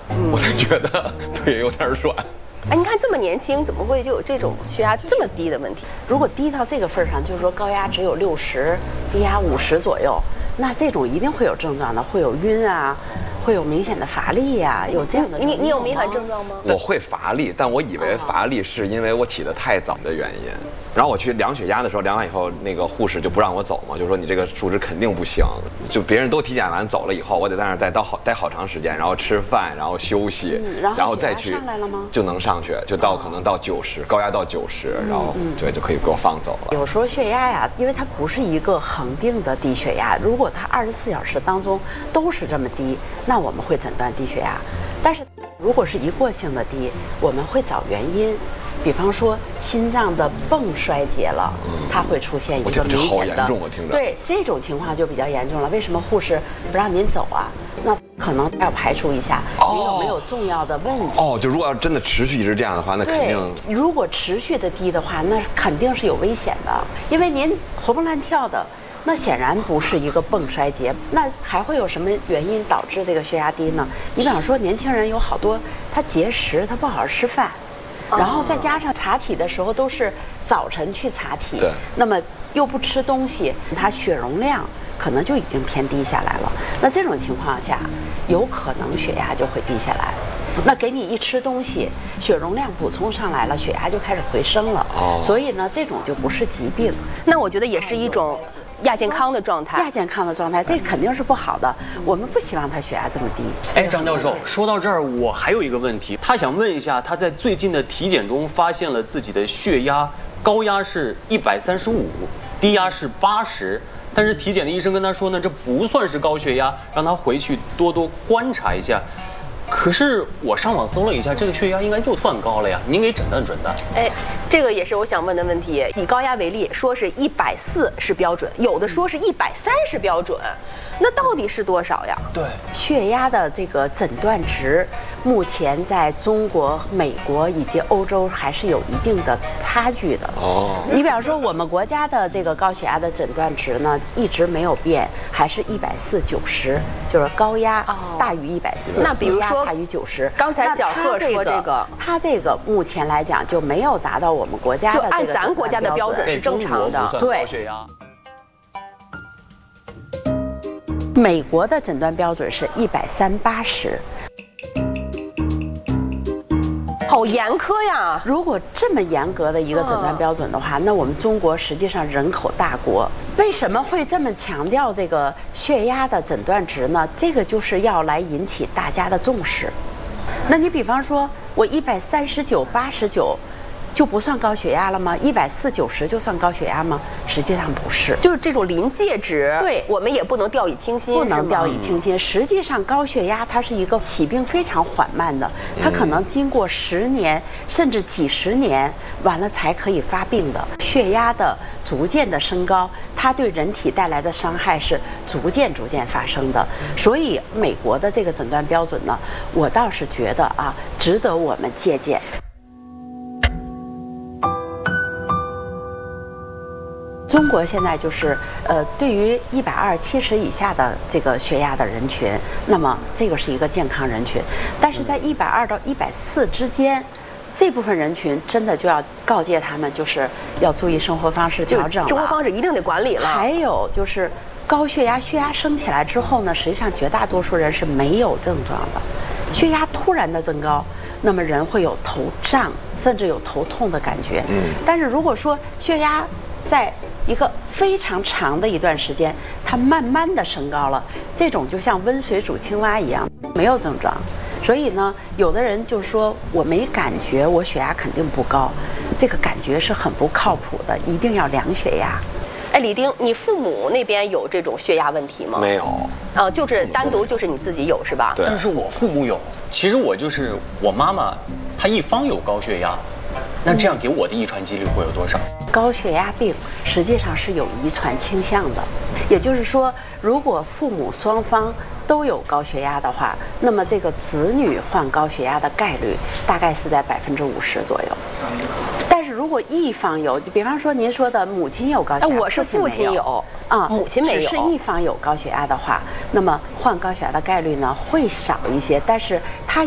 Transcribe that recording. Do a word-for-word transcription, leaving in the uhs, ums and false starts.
我才觉得腿有点软。 哎，你看这么年轻，怎么会就有这种血压这么低的问题？ 如果低到这个份儿上，就是说高压只有六十，低压五十左右，那这种一定会有症状的，会有晕啊，会有明显的乏力呀、啊，有这样的。 你你有明显症状吗？ 我会乏力，但我以为乏力是因为我起得太早的原因。然后我去量血压的时候，量完以后，那个护士就不让我走嘛，就说你这个数值肯定不行。就别人都体检完走了以后，我得在那儿待到好待好长时间，然后吃饭，然后休息， 嗯、然后然后再去上来了吗？ 就能上去，就到可能到九十，高压到九十，然后对就可以给我放走了。 有时候血压呀，因为它不是一个恒定的低血压，如果它二十四小时当中都是这么低，那我们会诊断低血压。但是如果是一过性的低，我们会找原因。比方说心脏的泵衰竭了，它会出现一个明显的， 我听着对这种情况就比较严重了。为什么护士不让您走啊？那可能要排除一下您有没有重要的问题。 哦，就如果要真的持续一直这样的话，那肯定。 如果持续的低的话，那肯定是有危险的，因为您活蹦乱跳的。那显然不是一个泵衰竭，那还会有什么原因导致这个血压低呢？你比方说年轻人有好多他节食，他不好好吃饭。然后再加上查体的时候都是早晨去查体，那么又不吃东西，它血容量可能就已经偏低下来了。那这种情况下，有可能血压就会低下来。那给你一吃东西，血容量补充上来了，血压就开始回升了。哦，所以呢，这种就不是疾病。 那我觉得也是一种亚健康的状态。 亚健康的状态，这肯定是不好的。我们不希望他血压这么低。 哎，张教授，说到这儿，我还有一个问题，他想问一下，他在最近的体检中发现了自己的血压高压是一百三十五，低压是八十。但是体检的医生跟他说呢，这不算是高血压，让他回去多多观察一下。可是我上网搜了一下，这个血压应该就算高了呀，您给诊断诊断。 哎，这个也是我想问的问题。以高压为例，说是一百四是标准，有的说是一百三是标准，那到底是多少呀？ 对， 血压的这个诊断值，目前在中国、美国以及欧洲还是有一定的差距的。哦，你比方说我们国家的这个高血压的诊断值呢，一直没有变，还是一百四九十，就是高压大于一百四。 那比如说。 大于九十， 刚才小贺说这个， 他这个目前来讲就没有达到我们国家的， 就按咱国家的标准是正常的。 对，美国的诊断标准是一百三八十， 好严苛呀！ 如果这么严格的一个诊断标准的话，那我们中国实际上人口大国，为什么会这么强调这个血压的诊断值呢？这个就是要来引起大家的重视。那你比方说，我一百三十九、八十九。就不算高血压了吗？一百四九十就算高血压吗？实际上不是， 就是这种临界值， 对我们也不能掉以轻心， 不能掉以轻心。实际上，高血压它是一个起病非常缓慢的，它可能经过十年甚至几十年，完了才可以发病的。血压的逐渐的升高，它对人体带来的伤害是逐渐逐渐发生的。所以，美国的这个诊断标准呢，我倒是觉得啊，值得我们借鉴。中国现在就是呃，对于一百二七十以下的这个血压的人群，那么这个是一个健康人群，但是在一百二到一百四之间，这部分人群真的就要告诫他们，就是要注意生活方式调整了， 生活方式一定得管理了。 还有就是高血压，血压升起来之后呢，实际上绝大多数人是没有症状的，血压突然的增高。那么人会有头胀，甚至有头痛的感觉。嗯，但是如果说血压在一个非常长的一段时间，它慢慢的升高了，这种就像温水煮青蛙一样，没有症状。所以呢，有的人就说我没感觉，我血压肯定不高，这个感觉是很不靠谱的，一定要量血压。 哎，李丁，你父母那边有这种血压问题吗？ 没有。 呃，就是单独就是你自己有是吧？ 对。但是我父母有。其实我就是我妈妈，她一方有高血压，那这样给我的遗传几率会有多少？ 高血压病实际上是有遗传倾向的，也就是说，如果父母双方都有高血压的话，那么这个子女患高血压的概率大概是在百分之五十左右。但是如果一方有，就比方说您说的母亲有高血压， 我是父亲有啊， 母亲没有， 只是一方有高血压的话，那么患高血压的概率呢会少一些，但是它